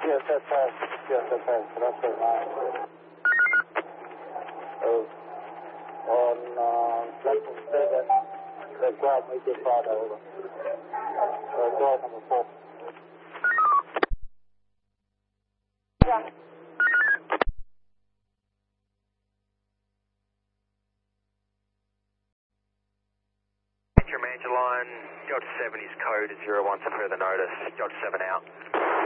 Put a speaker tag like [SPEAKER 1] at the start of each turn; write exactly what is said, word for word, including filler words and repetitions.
[SPEAKER 1] Yes, that's fast. Yes, that's fast. That's it, nine. Uh, on uh, platform seven, the ground major father, over. Uh, door number four. Yeah.
[SPEAKER 2] Your major line, Dodge seven is code zero one for further notice. Dodge seven out.